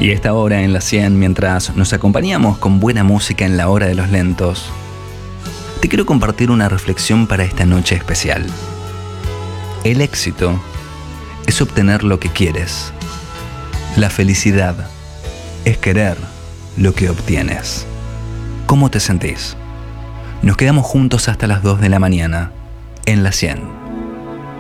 Y a esta hora en la 100, mientras nos acompañamos con buena música en la hora de los lentos, te quiero compartir una reflexión para esta noche especial. El éxito es obtener lo que quieres. La felicidad es querer lo que obtienes. ¿Cómo te sentís? Nos quedamos juntos hasta las 2 de la mañana en la 100.